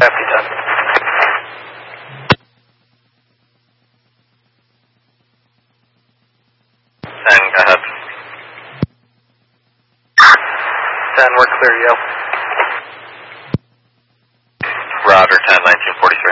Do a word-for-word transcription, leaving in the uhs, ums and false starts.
Copy ten. ten, go ahead. ten, we're clear, yo. Roger, ten, nineteen forty-six.